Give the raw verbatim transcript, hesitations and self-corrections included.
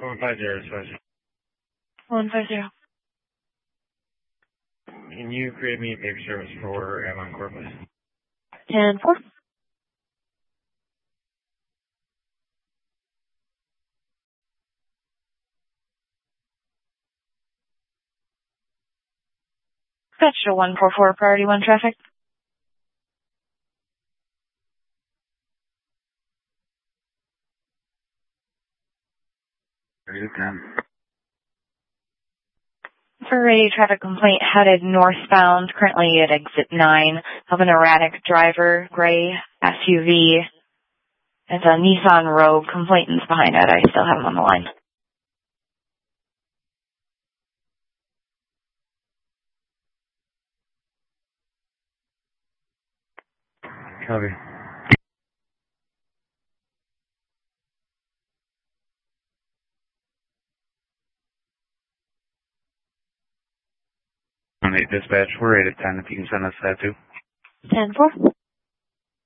one five zero, special. one five zero. Can you create me a paper service for Avalon Corp, please? ten four. Fetch to one four four, priority one traffic. For a traffic complaint headed northbound, currently at exit nine, of an erratic driver, gray S U V. It's a Nissan Rogue. Complainant's behind it. I still have him on the line. Copy. Dispatch, we're eight at ten if you can send us that too. ten four.